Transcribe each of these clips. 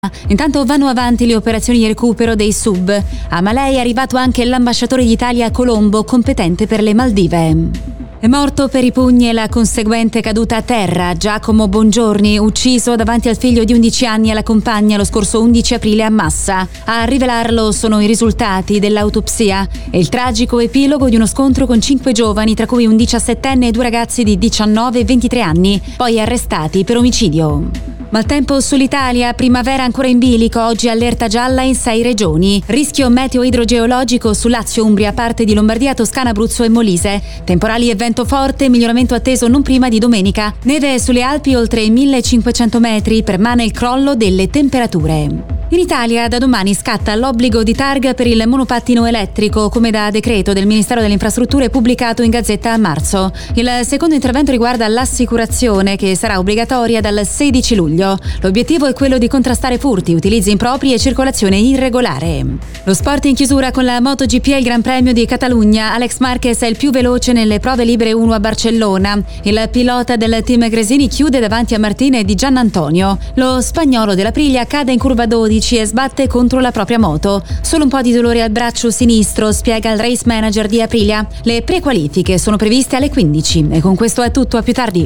Intanto vanno avanti le operazioni di recupero dei sub. A Malé è arrivato anche l'ambasciatore d'Italia a Colombo, competente per le Maldive. È morto per i pugni e la conseguente caduta a terra Giacomo Bongiorni, ucciso davanti al figlio di 11 anni e alla compagna lo scorso 11 aprile a Massa. A rivelarlo sono i risultati dell'autopsia e il tragico epilogo di uno scontro con 5 giovani, tra cui un 17enne e 2 ragazzi di 19 e 23 anni, poi arrestati per omicidio. Maltempo sull'Italia, primavera ancora in bilico, oggi allerta gialla in 6 regioni. Rischio meteo idrogeologico su Lazio, Umbria, parte di Lombardia, Toscana, Abruzzo e Molise. Temporali e vento forte, miglioramento atteso non prima di domenica. Neve sulle Alpi oltre i 1500 metri, permane il crollo delle temperature. In Italia da domani scatta l'obbligo di targa per il monopattino elettrico, come da decreto del Ministero delle Infrastrutture pubblicato in Gazzetta a marzo. Il secondo intervento riguarda l'assicurazione, che sarà obbligatoria dal 16 luglio. L'obiettivo è quello di contrastare furti, utilizzi impropri e circolazione irregolare. Lo sport in chiusura con la MotoGP e il Gran Premio di Catalogna. Alex Marquez è il più veloce nelle prove libere 1 a Barcellona. Il pilota del team Gresini chiude davanti a Martina e di Giannantonio. Lo spagnolo dell'Aprilia cade in curva 12 e sbatte contro la propria moto. Solo un po' di dolore al braccio sinistro, spiega il race manager di Aprilia. Le prequalifiche sono previste alle 15 e con questo è tutto, a più tardi.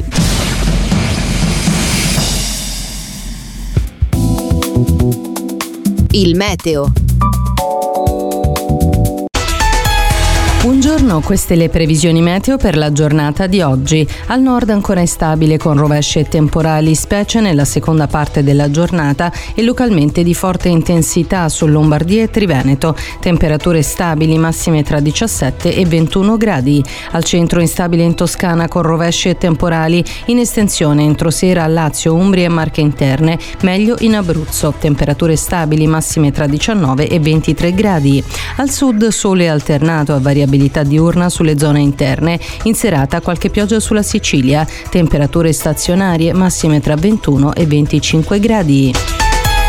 Il meteo. Buongiorno, queste le previsioni meteo per la giornata di oggi. Al nord ancora instabile con rovesci e temporali, specie nella seconda parte della giornata, e localmente di forte intensità su Lombardia e Triveneto. Temperature stabili, massime tra 17 e 21 gradi. Al centro instabile in Toscana con rovesci e temporali, in estensione entro sera a Lazio, Umbria e Marche Interne, meglio in Abruzzo. Temperature stabili, massime tra 19 e 23 gradi. Al sud sole alternato a variabilità diurna sulle zone interne, in serata qualche pioggia sulla Sicilia, temperature stazionarie massime tra 21 e 25 gradi.